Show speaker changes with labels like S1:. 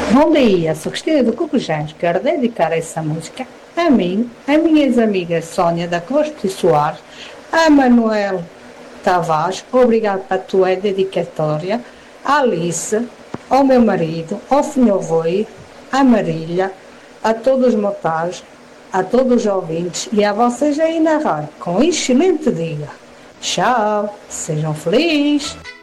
S1: Bom dia, sou Cristina do Cocujães. Quero dedicar essa música a mim, a minhas amigas Sónia da Costa e Soares, a Manuel Tavares, obrigado pela tua dedicatória, a Alice, ao meu marido, ao Senhor Rui, à Marília, a todos os motares, a todos os ouvintes e a vocês aí na rádio. Com um excelente dia. Tchau, sejam felizes.